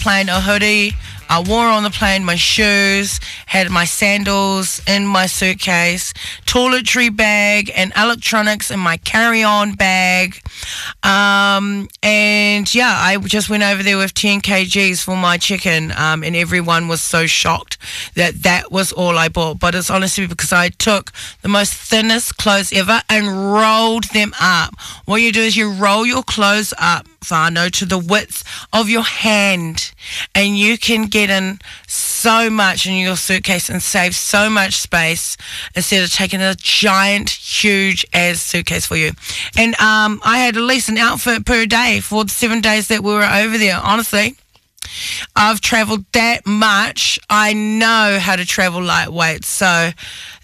plane a hoodie. I wore on the plane my shoes, had my sandals in my suitcase, toiletry bag and electronics in my carry-on bag. And yeah, I just went over there with 10 kgs for my chicken, and everyone was so shocked that that was all I bought. But it's honestly because I took the most thinnest clothes ever and rolled them up. What you do is you roll your clothes up, Whānau, to the width of your hand, and you can get in so much in your suitcase and save so much space instead of taking a giant, huge ass suitcase for you. And I had at least an outfit per day for the 7 days that we were over there. Honestly, I've travelled that much. I know how to travel lightweight. So